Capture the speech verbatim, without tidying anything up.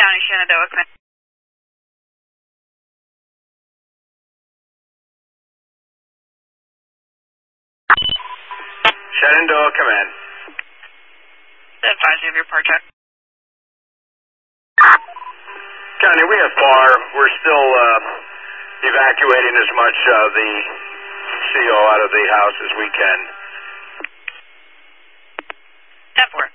County, Shenandoah, come in. Shenandoah, come in. Advise you of your part check. County, we have bar. We're still uh, evacuating as much of the C O out of the house as we can. ten four.